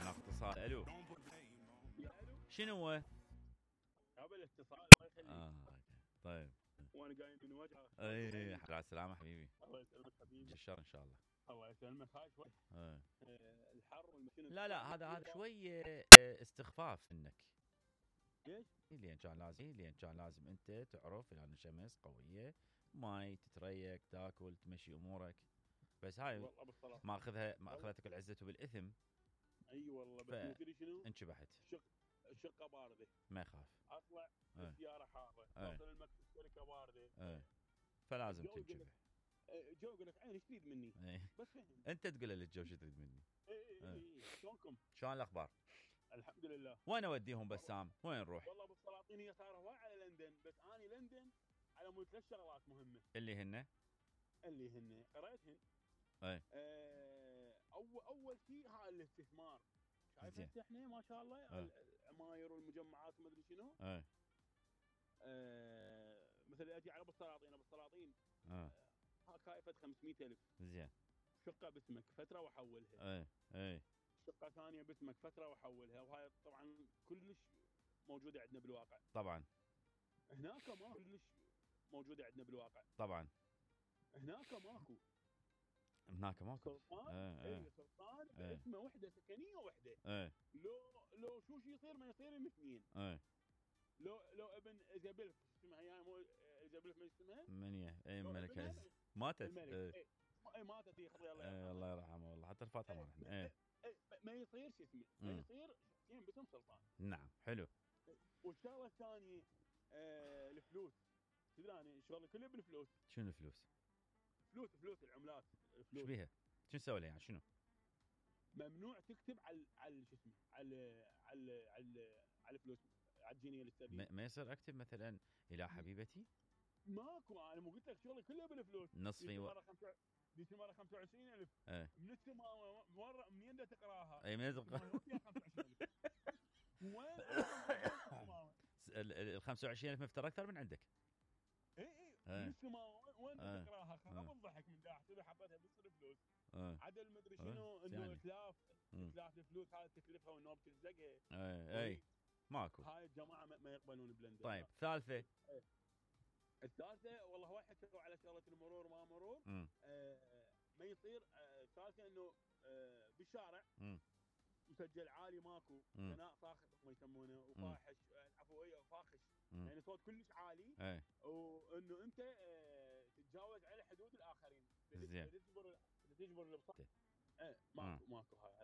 ناخذ اتصال. الو شنو هو؟ قبل الاتصال الله يخليك. طيب وانا قايم من وجهه. اي على السلامه حبيبي. الله يسلمك حبيبي. الشر ان شاء الله. الله يسلمك. هاي شوي الحر والمشين. لا هذا شويه استخفاف منك. ليش؟ لين كان لازم انت تعرف الان الشمس قويه، ماي تتريق تاكل تمشي امورك، بس هاي ما اخذتك العزه بالاثم. اي والله بس تدري شنو؟ انشبحت الشقه بارده ما يخاف، اطلع السياره حاره، اوصل المكتب الشركه بارده فلازم تنشبح. جو يقول لك عيني ايش تريد مني؟ بس فهم انت تقول له للجو شو تريد مني. شلونكم؟ شلون الاخبار؟ الحمد لله. وين اوديهم بسام؟ وين نروح؟ والله بالسلاطين هي صار هواي على لندن، بس اني لندن على مود 3 شغلات مهمه اللي هن قريتهن. اول شيء هاي الاستثمار. شايف احنا ما شاء الله العماير والمجمعات وما ادري شنو. مثلا اجي على بالسلاطين كايفه 500,000 زين. شقه باسمك فتره واحولها. شقه ثانيه باسمك فتره واحولها، وهاي طبعا كلش موجوده عندنا بالواقع. طبعا هناك ما كلش موجوده عندنا بالواقع. طبعا هناك ماكو سلطان باسمه وحده سكنيه وحده. لو شو يصير ما يصير الاثنين. لو ابن إيزابيل اسمها هي مو إيزابيل ما اسمها منيه ملكه ماتت. ماتت هي خطيه الله يرحمها والله حتى الفاطمه احنا ما يصير شو اسمه ما يصير شيء باسم سلطان. نعم حلو. والشغله الثانيه الفلوس. تدري انا شغلي كله بالفلوس. شنو الفلوس؟ فلوس العملات. شو بيها؟ شو نسوي لها يعني شنو؟ ممنوع تكتب على شو اسمه على الفلوس على الجنيه الاسترليني. ما يصير اكتب مثلا الى حبيبتي؟ ماكو. انا مو قلت لك شغلي كله بالفلوس. نصفي ديش مره 25,000 من السماء مره منين بدها تقراها؟ اي من تقراها 25,000 وين ال 25,000 مفتر اكثر من عندك. اي من السماء وين بدها تقراها؟ خرب الضحك من داح تبي حبتها بتصير فلوس. عدل ما ادري شنو انه اتلاف الفلوس هاي تكلفها والنوب تلزقها. اي ماكو. هاي الجماعه ما يقبلون بلندن. طيب ثالثه. الثالثه والله هو حكوا على شغله المرور ما مرور. ما يصير. الثالثه انه بالشارع مسجل عالي ماكو، ثناء فاخر ما يسمونه وفاحش عفويه فاخش. يعني صوت كلش عالي. وانه انت تتجاوز على حدود الاخرين. زين. تجبر البصر